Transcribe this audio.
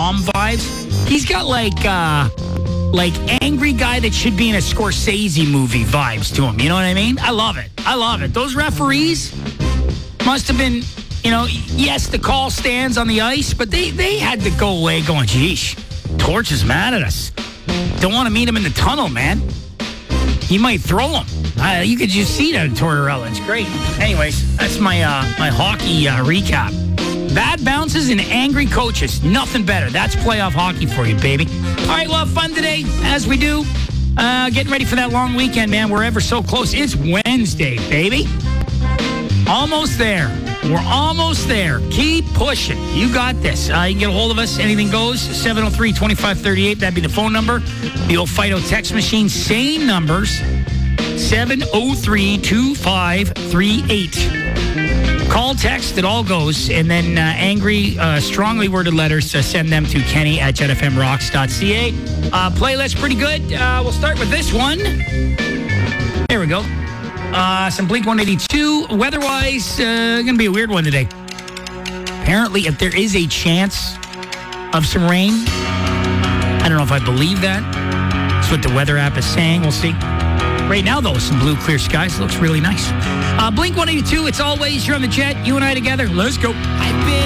calm vibes. He's got like angry guy that should be in a Scorsese movie vibes to him. You know what I mean? I love it. Those referees must have been, yes, the call stands on the ice, but they had to go away going, geesh, Torch is mad at us. Don't want to meet him in the tunnel, man. He might throw him. You could just see that in Tortorella. It's great. Anyways, that's my hockey recap. Bad bounces and angry coaches. Nothing better. That's playoff hockey for you, baby. All right, we'll have fun today, as we do. Getting ready for that long weekend, man. We're ever so close. It's Wednesday, baby. Almost there. We're almost there. Keep pushing. You got this. You can get a hold of us. Anything goes. 703-2538. That'd be the phone number. The old Fido text machine. Same numbers. 703-2538. Call, text, it all goes. And then angry, strongly worded letters, send them to Kenny at jetfmrocks.ca. Playlist pretty good. We'll start with this one. There we go. Some Blink-182. Weather-wise, going to be a weird one today. Apparently, if there is a chance of some rain, I don't know if I believe that. That's what the weather app is saying. We'll see. Right now, though, some blue, clear skies. Looks really nice. Blink-182, it's always, you're on the jet. You and I together. Let's go. I've been